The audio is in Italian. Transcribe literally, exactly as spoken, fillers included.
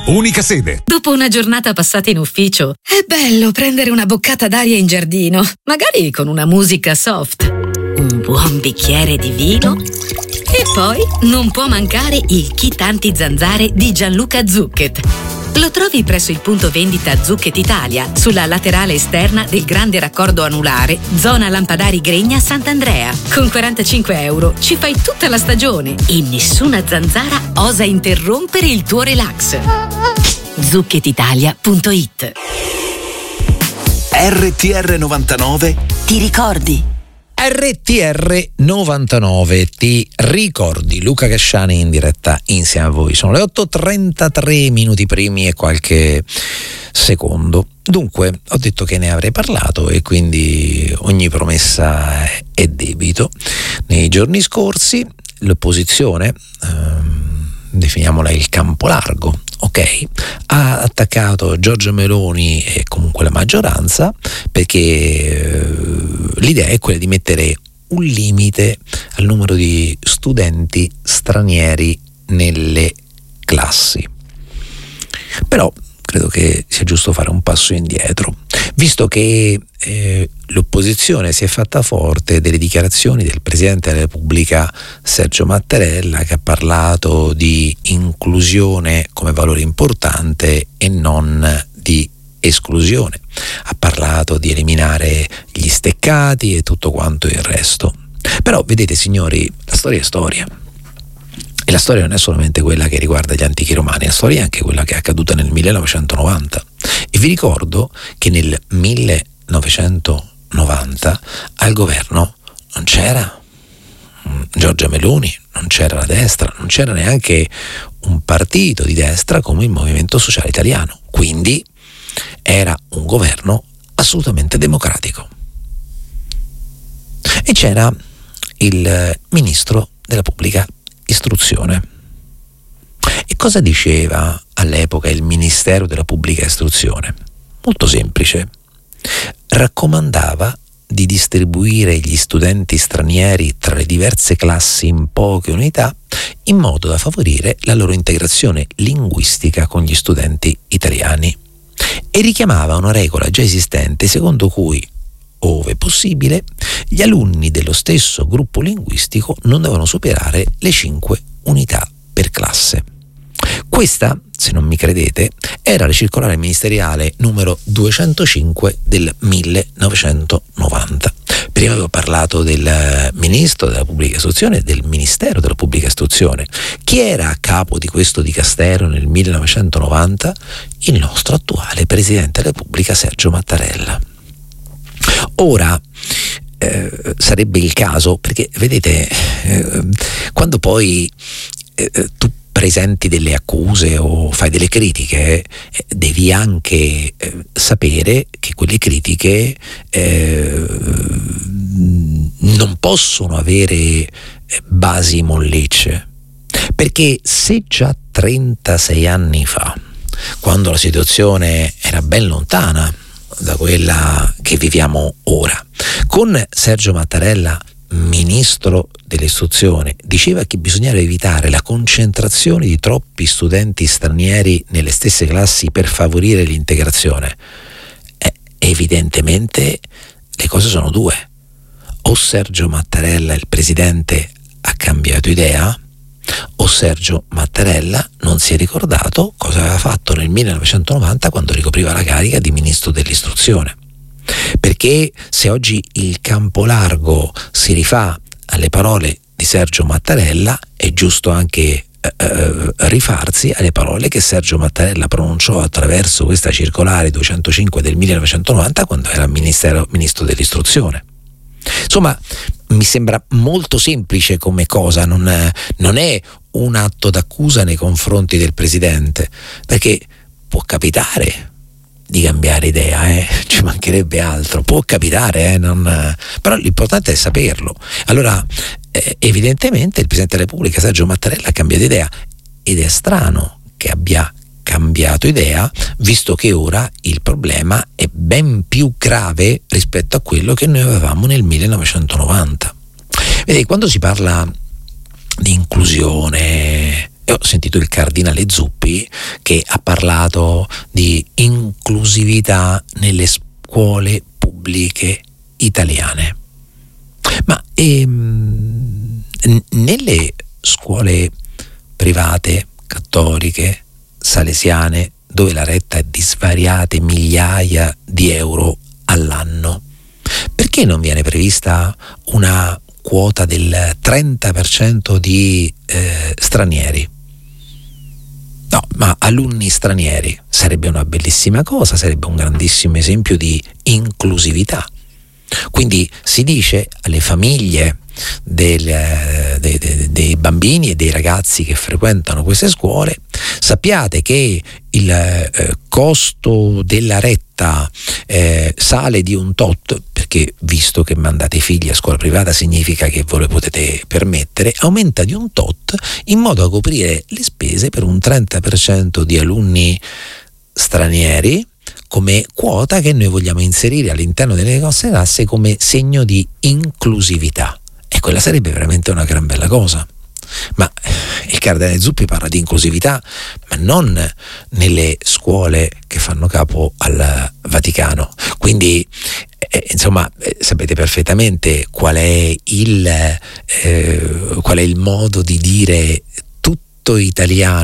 unica sede. Dopo una giornata passata in ufficio, è bello prendere una boccata d'aria in giardino, magari con una musica soft, un buon bicchiere di vino e poi non può mancare il kit anti-zanzare di Gianluca Zucchet. Lo trovi presso il punto vendita Zucchet Italia, sulla laterale esterna del grande raccordo anulare, zona Lampadari Gregna Sant'Andrea. Con quarantacinque euro ci fai tutta la stagione e nessuna zanzara osa interrompere il tuo relax. zucchet italia punto it. R T R novantanove Ti ricordi? R T R novantanove, ti ricordi? Luca Casciani in diretta insieme a voi. Sono le otto e trentatré minuti primi e qualche secondo. Dunque, ho detto che ne avrei parlato e quindi ogni promessa è debito. Nei giorni scorsi l'opposizione, ehm, definiamola il campo largo, ok, ha attaccato Giorgia Meloni e comunque la maggioranza perché eh, l'idea è quella di mettere un limite al numero di studenti stranieri nelle classi. Però credo che sia giusto fare un passo indietro, visto che eh, l'opposizione si è fatta forte delle dichiarazioni del Presidente della Repubblica Sergio Mattarella, che ha parlato di inclusione come valore importante e non di esclusione. Ha parlato di eliminare gli steccati e tutto quanto il resto. Però vedete, signori, la storia è storia. E la storia non è solamente quella che riguarda gli antichi romani, la storia è anche quella che è accaduta nel millenovecentonovanta. E vi ricordo che nel millenovecentonovanta al governo non c'era Giorgia Meloni, non c'era la destra, non c'era neanche un partito di destra come il Movimento Sociale Italiano. Quindi era un governo assolutamente democratico. E c'era il ministro della pubblica istruzione. E cosa diceva all'epoca il Ministero della Pubblica Istruzione? Molto semplice. Raccomandava di distribuire gli studenti stranieri tra le diverse classi in poche unità in modo da favorire la loro integrazione linguistica con gli studenti italiani. E richiamava una regola già esistente secondo cui, ove possibile, gli alunni dello stesso gruppo linguistico non devono superare le cinque unità per classe. Questa, se non mi credete, era la circolare ministeriale numero duecentocinque del millenovecentonovanta. Prima avevo parlato del Ministro della Pubblica Istruzione e del Ministero della Pubblica Istruzione. Chi era a capo di questo dicastero nel millenovecentonovanta? Il nostro attuale Presidente della Repubblica Sergio Mattarella. Ora eh, sarebbe il caso, perché vedete, eh, quando poi eh, tu presenti delle accuse o fai delle critiche, eh, devi anche eh, sapere che quelle critiche eh, non possono avere basi mollecce, perché se già trentasei anni fa, quando la situazione era ben lontana da quella che viviamo ora, con Sergio Mattarella ministro dell'istruzione, diceva che bisognava evitare la concentrazione di troppi studenti stranieri nelle stesse classi per favorire l'integrazione, eh, evidentemente le cose sono due: o Sergio Mattarella, il presidente, ha cambiato idea, o Sergio Mattarella non si è ricordato cosa aveva fatto nel millenovecentonovanta quando ricopriva la carica di ministro dell'istruzione. Perché se oggi il campo largo si rifà alle parole di Sergio Mattarella, è giusto anche eh, rifarsi alle parole che Sergio Mattarella pronunciò attraverso questa circolare duecentocinque del millenovecentonovanta quando era ministero, ministro dell'istruzione. Insomma, mi sembra molto semplice come cosa, non è, non è un atto d'accusa nei confronti del presidente, perché può capitare di cambiare idea, eh? Ci mancherebbe altro, può capitare, eh? non, però l'importante è saperlo. Allora, eh, evidentemente il Presidente della Repubblica Sergio Mattarella ha cambiato idea, ed è strano che abbia cambiato idea, visto che ora il problema è ben più grave rispetto a quello che noi avevamo nel millenovecentonovanta. Vedete, quando si parla di inclusione E ho sentito il cardinale Zuppi che ha parlato di inclusività nelle scuole pubbliche italiane. Ma ehm, nelle scuole private, cattoliche, salesiane, dove la retta è di svariate migliaia di euro all'anno, perché non viene prevista una quota del trenta per cento di eh, stranieri? No, ma alunni stranieri sarebbe una bellissima cosa, sarebbe un grandissimo esempio di inclusività. Quindi si dice alle famiglie del, dei, dei, dei bambini e dei ragazzi che frequentano queste scuole: sappiate che il eh, costo della retta eh, sale di un tot, perché visto che mandate i figli a scuola privata significa che voi lo potete permettere, aumenta di un tot in modo da coprire le spese per un trenta per cento di alunni stranieri, come quota che noi vogliamo inserire all'interno delle nostre classi come segno di inclusività. E quella sarebbe veramente una gran bella cosa. Ma il cardinale Zuppi parla di inclusività, ma non nelle scuole che fanno capo al Vaticano. Quindi eh, insomma eh, sapete perfettamente qual è il eh, qual è il modo di dire tutto italiano